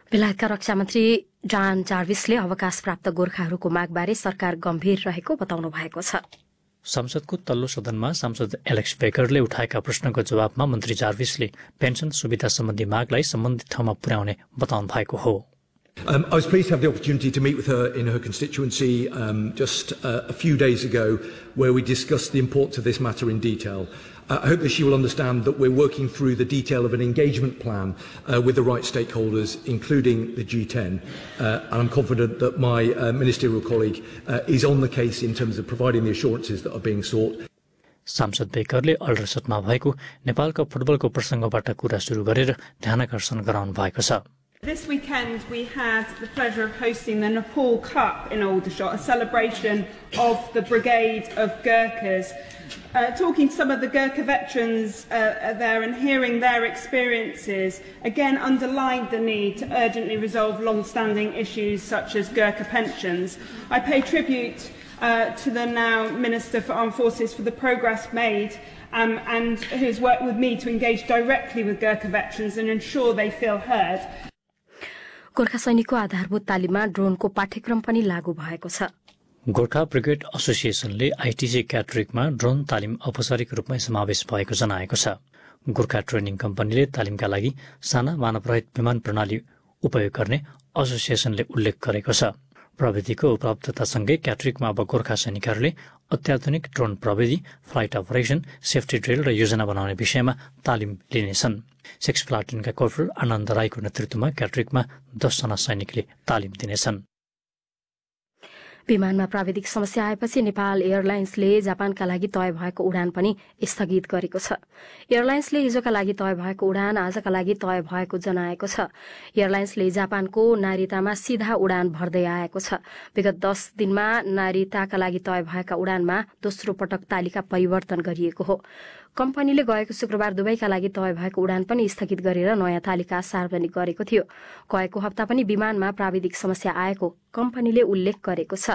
बेलायतका रक्षा मन्त्री डान जार्विसले अवकाश प्राप्त गोर्खाहरूको मागबारे सरकार गम्भीर रहेको बताउनु भएको छ। संसदको तल्लो सदनमा सांसद एलेक्स बेकरले उठाएका प्रश्नको जवाबमा मन्त्री जार्विसले पेन्सन सुविधा सम्बन्धी मागलाई सम्बन्धित ठाउँमा पुर्याउने बताउनु भएको हो। I was pleased to have the opportunity to meet with her in her constituency just a few days ago, where we discussed the importance of this matter in detail. I hope that she will understand that we're working through the detail of an engagement plan with the right stakeholders, including the G10. And I'm confident that my ministerial colleague is on the case in terms of providing the assurances that are being sought. सांसद बेकरले अल्ट्रासाउन्डमा भएको नेपालको फुटबलको प्रसङ्गबाट कुरा सुरु गरेर ध्यानाकर्षण गराउनु भएको छ। This weekend we had the pleasure of hosting the Nepal Cup in Aldershot, a celebration of the Brigade of Gurkhas. Talking to some of the Gurkha veterans there and hearing their experiences, again underlined the need to urgently resolve long-standing issues such as Gurkha pensions. I pay tribute to the now Minister for Armed Forces for the progress made and who has worked with me to engage directly with Gurkha veterans and ensure they feel heard. Gorkha सैनिकको आधारभूत तालिममा ड्रोनको पाठ्यक्रम पनि लागू भएको छ। Gorkha brigade एसोसिएसनले ITC क्याटरिकमा drone तालिम औपचारिक रूपमा समावेश भएको जनाएको छ। गोर्खा ट्रेनिङ कम्पनीले तालिमका लागि साना मानवरहित विमान प्रणाली उपयोग गर्ने एसोसिएसनले उल्लेख गरेको छ। प्रविधिको उपलब्धतासँगै क्याटरिकमा अब गोर्खा सैनिकहरूले अत्याधुनिक ड्रोन प्रविधि, फ्लाइट अपरेसन, सेफ्टी ड्रिल र योजना बनाउने विषयमा तालिम लिनेछन्। 6 प्लाटुनका कर्पोरल आनन्द राईको नेतृत्वमा क्याटरिकमा 10 जना सैनिकले तालिम दिनेछन्। विमानमा प्राविधिक समस्या आएपछि नेपाल एयरलाइन्सले जापानका लागि तय भएको उडान पनि स्थगित गरेको छ। एयरलाइन्सले हिजोका लागि तय भएको उडान आजका लागि तय भएको जनाएको छ। एयरलाइन्सले जापानको नारितामा सीधा उडान भर्दै आएको छ। विगत 10 दिनमा नारिताका लागि तय भएका उडानमा दोस्रो पटक तालिका परिवर्तन गरिएको हो। कम्पनीले गएको शुक्रबार दुबईका लागि तय भएको उडान पनि स्थगित गरेर नयाँ तालिका सार्वजनिक गरेको थियो। गएको हप्ता पनि विमानमा प्राविधिक समस्या आएको कम्पनीले उल्लेख गरेको छ।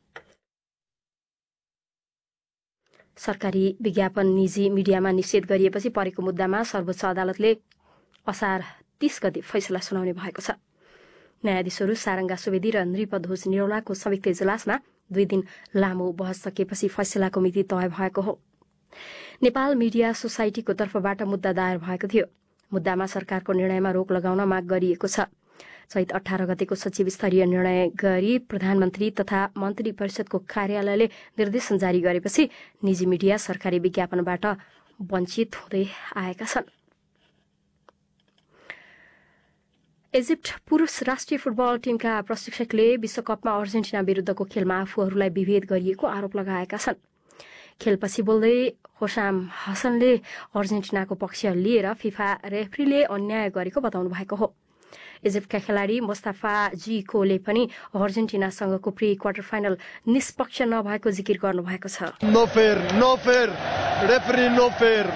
सरकारी विज्ञापन निजी मिडियामा निषेध गरिएपछि परेको मुद्दामा सर्वोच्च अदालतले असार 30 गते फैसला सुनाउने भएको छ। न्यायाधीशहरू सारङ्गा सुवेदी र नृपध्वज निरौलाको संयुक्त इजलासमा 2 दिन लामो बहस सकिएपछि फैसलाको मिति तय भएको हो। नेपाल मिडिया सोसाइटीको तर्फबाट मुद्दा दायर भएको थियो। मुद्दामा सरकारको निर्णयमा रोक लगाउन माग गरिएको छ। चैत 18 गतेको सचिव स्तरीय निर्णय गरी प्रधानमन्त्री तथा मन्त्री परिषदको कार्यालयले निर्देशन जारी गरेपछि निजी मिडिया सरकारी विज्ञापनबाट वञ्चित हुँदै आएका छन्। इजिप्ट पुरुष राष्ट्रिय फुटबल टिमका प्रशिक्षकले विश्वकपमा अर्जेन्टिना विरुद्धको खेलमा आफूहरूलाई विभेद गरिएको आरोप लगाएका छन्। खेलपछि बोल्दै होसाम हसनले अर्जेन्टिनाको पक्ष लिएर फिफा रेफ्रीले अन्याय गरेको बताउनु भएको हो। इजिप्टका खेलाडी मुस्ताफा जी कोले पनि अर्जेन्टिनासँगको प्री क्वार्टर फाइनल निष्पक्ष नभएको जिकिर गर्नुभएको छ। No fair referee no fair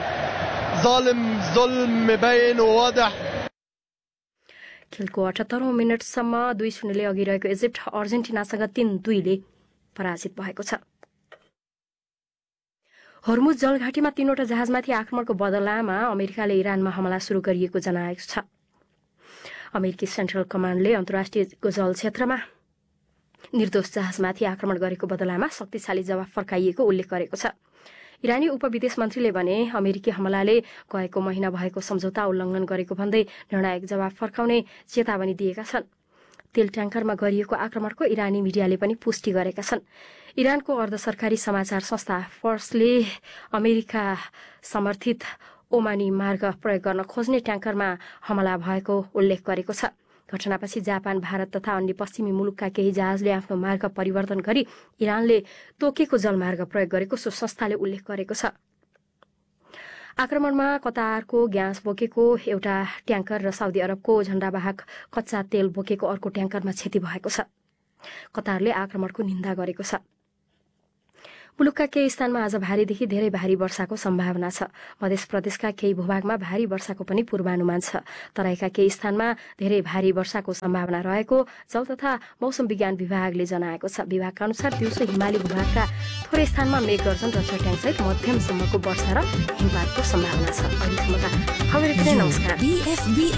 जुल्म बैन वाضح। खेलको 78औं मिनेटसम्म 2-0 ले अघि रहेको इजिप्ट अर्जेन्टिनासँग 3-2 ले पराजित भएको छ। हर्मुज जलघाटीमा 3वटा जहाजमाथि आक्रमणको बदलामा अमेरिकाले इरानमा हमला सुरु गरिएको जनाएको छ। अमेरिकी सेन्ट्रल कमान्डले अन्तर्राष्ट्रिय जल क्षेत्रमा निर्दोष जहाजमाथि आक्रमण गरेको बदलामा शक्तिशाली जवाफ फर्काइएको उल्लेख गरेको छ। इरानी उपविदेश मन्त्रीले भने अमेरिकी हमलाले गएको महिना भएको सम्झौता उल्लङ्घन गरेको भन्दै निर्णायक जवाफ फर्काउने चेतावनी दिएका छन्। तेल ट्याङ्करमा गरिएको आक्रमणको इरानी मिडियाले पनि पुष्टि गरेका छन्। इरानको अर्धसरकारी समाचार संस्था फर्सले अमेरिका समर्थित ओमानी मार्ग प्रयोग गर्न खोज्ने ट्याङ्करमा हमला भएको उल्लेख गरेको छ। घटनापछि जापान, भारत तथा अन्य पश्चिमी मुलुकका केही जहाजले आफ्नो मार्ग परिवर्तन गरी इरानले तोकेको जलमार्ग प्रयोग गरेको सो संस्थाले उल्लेख गरेको छ। आक्रमणमा कतारको ग्यास बोकेको एउटा ट्याङ्कर र साउदी अरबको झण्डावाहक कच्चा तेल बोकेको अर्को ट्याङ्करमा क्षति भएको छ। कतारले आक्रमणको निन्दा गरेको छ। मुलुकका केही स्थानमा आज भारीदेखि धेरै भारी वर्षाको सम्भावना छ। मध्य प्रदेशका केही भूभागमा भारी वर्षाको पनि पूर्वानुमान छ। तराईका केही स्थानमा धेरै भारी वर्षाको सम्भावना रहेको जल तथा मौसम विज्ञान विभागले जनाएको छ। विभागका अनुसार दिउँसो हिमाली भूभागका थोरै स्थानमा मेघगर्जन र चट्याङसहित मध्यमसम्मको वर्षा र हिमपातको सम्भावना छ। अहिलेसम्मका खबर यति नै। नमस्कार।